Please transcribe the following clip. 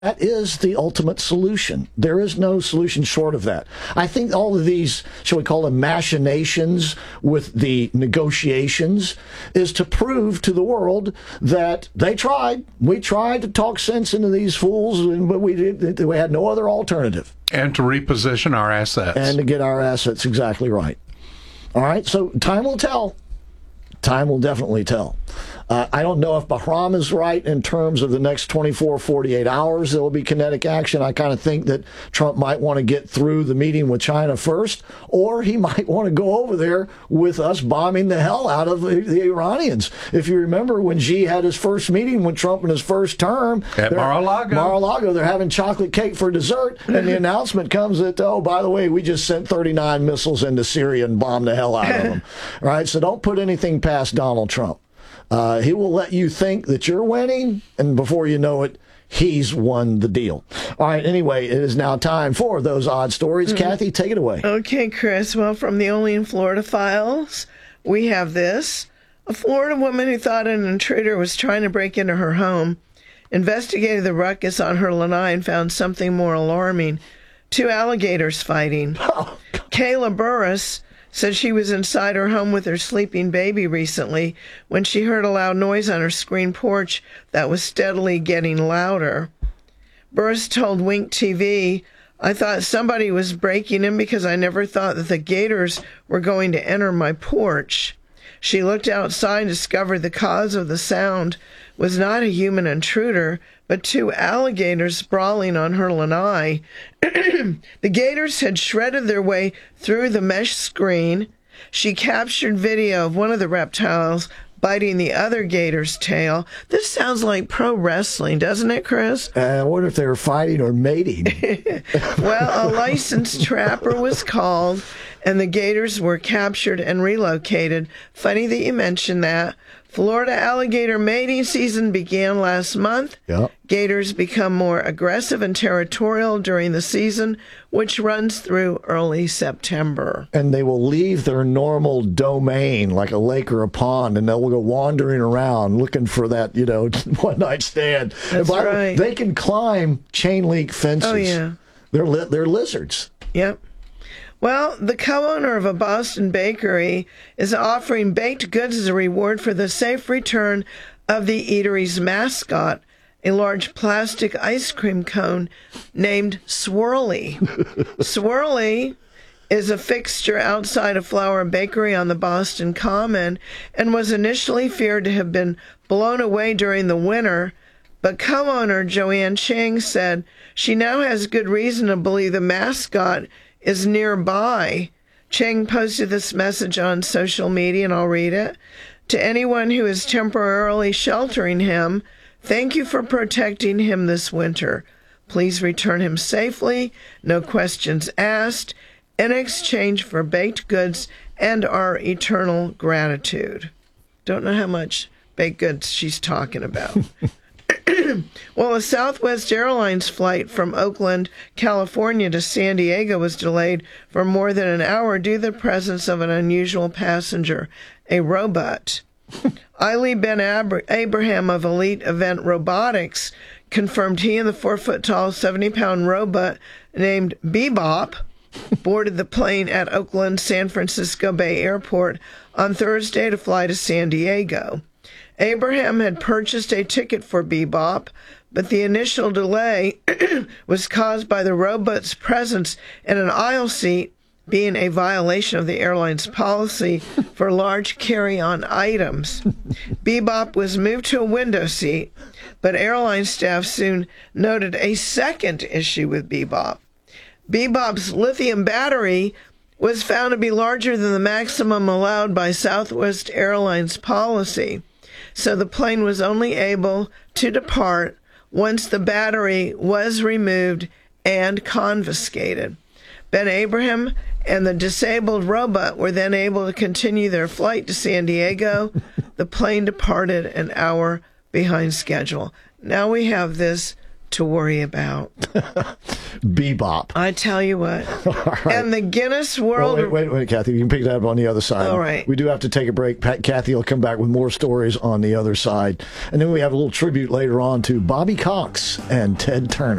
That is the ultimate solution. There is no solution short of that. I think all of these, shall we call them machinations with the negotiations, is to prove to the world that they tried. We tried to talk sense into these fools, but we had no other alternative. And to reposition our assets. And to get our assets exactly right. All right, so time will tell. Time will definitely tell. I don't know if Bahram is right in terms of the next 24, 48 hours there will be kinetic action. I kind of think that Trump might want to get through the meeting with China first, or he might want to go over there with us bombing the hell out of the Iranians. If you remember when Xi had his first meeting with Trump in his first term. At Mar-a-Lago. They're having chocolate cake for dessert, and the announcement comes that, oh, by the way, we just sent 39 missiles into Syria and bombed the hell out of them. All right, so don't put anything past Donald Trump. He will let you think that you're winning, and before you know it, he's won the deal. All right, anyway, it is now time for those odd stories. Kathy, take it away. Okay, Chris. Well, from the Only in Florida files, we have this. A Florida woman who thought an intruder was trying to break into her home investigated the ruckus on her lanai and found something more alarming. 2 alligators fighting. Oh, Kayla Burris said she was inside her home with her sleeping baby recently when she heard a loud noise on her screen porch that was steadily getting louder. Burris told Wink TV, "I thought somebody was breaking in because I never thought that the gators were going to enter my porch." She looked outside and discovered the cause of the sound was not a human intruder, but 2 alligators brawling on her lanai. The gators had shredded their way through the mesh screen. She captured video of one of the reptiles biting the other gator's tail. This sounds like pro wrestling, doesn't it, Chris? I wonder if they were fighting or mating. Well, a licensed trapper was called, and the gators were captured and relocated. Funny that you mentioned that. Florida alligator mating season began last month. Yep. Gators become more aggressive and territorial during the season, which runs through early September. And they will leave their normal domain, like a lake or a pond, and they'll go wandering around looking for that, one-night stand. That's right. They can climb chain link fences. Oh, yeah. They're lizards. Yep. Well, the co-owner of a Boston bakery is offering baked goods as a reward for the safe return of the eatery's mascot, a large plastic ice cream cone named Swirly. Swirly is a fixture outside a flour bakery on the Boston Common and was initially feared to have been blown away during the winter, but co-owner Joanne Chang said she now has good reason to believe the mascot is nearby. Chang posted this message on social media, and I'll read it. To anyone who is temporarily sheltering him, thank you for protecting him this winter. Please return him safely, no questions asked, in exchange for baked goods and our eternal gratitude. Don't know how much baked goods she's talking about. Well, a Southwest Airlines flight from Oakland, California to San Diego was delayed for more than an hour due to the presence of an unusual passenger, a robot. Ali Ben Abraham of Elite Event Robotics confirmed he and the 4-foot-tall, 70-pound robot named Bebop boarded the plane at Oakland San Francisco Bay Airport on Thursday to fly to San Diego. Abraham had purchased a ticket for Bebop, but the initial delay was caused by the robot's presence in an aisle seat being a violation of the airline's policy for large carry-on items. Bebop was moved to a window seat, but airline staff soon noted a second issue with Bebop. Bebop's lithium battery was found to be larger than the maximum allowed by Southwest Airlines policy, so the plane was only able to depart once the battery was removed and confiscated. Ben Abraham and the disabled robot were then able to continue their flight to San Diego. The plane departed an hour behind schedule. Now we have this to worry about. Bebop. I tell you what. Right. And the Guinness World... Well, wait, Kathy. You can pick that up on the other side. All right. We do have to take a break. Kathy will come back with more stories on the other side. And then we have a little tribute later on to Bobby Cox and Ted Turner.